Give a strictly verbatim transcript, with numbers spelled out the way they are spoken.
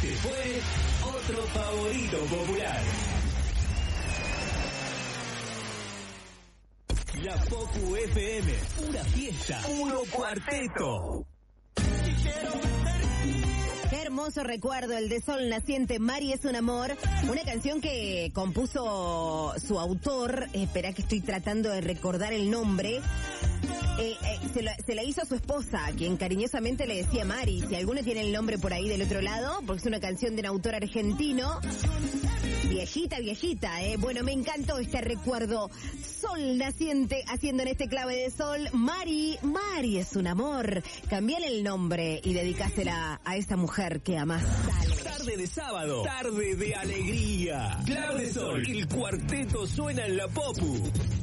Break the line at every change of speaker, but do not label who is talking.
Este fue otro favorito popular. La Popu F M, una fiesta, puro cuarteto.
Qué hermoso recuerdo, el de Sol Naciente, Mari es un amor. Una canción que compuso su autor, espera que estoy tratando de recordar el nombre. Eh, eh, se, la, se la hizo a su esposa, a quien cariñosamente le decía Mari. Si alguno tiene el nombre por ahí del otro lado, porque es una canción de un autor argentino. Viejita, viejita, eh. Bueno, me encantó este recuerdo. Sol Naciente haciendo en este clave de sol. Mari, Mari es un amor. Cambiale el nombre y dedicásela a esa mujer que amás. Dale.
Tarde de sábado, tarde de alegría. Clave de sol, el cuarteto suena en la Popu.